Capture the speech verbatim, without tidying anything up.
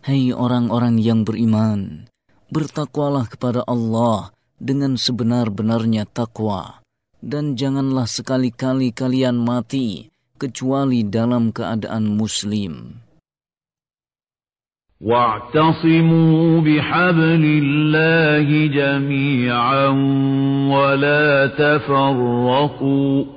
Hai orang-orang yang beriman, bertakwalah kepada Allah dengan sebenar-benarnya takwa, dan janganlah sekali-kali kalian mati kecuali dalam keadaan muslim. واعتصموا بحبل الله جميعا ولا تفرقوا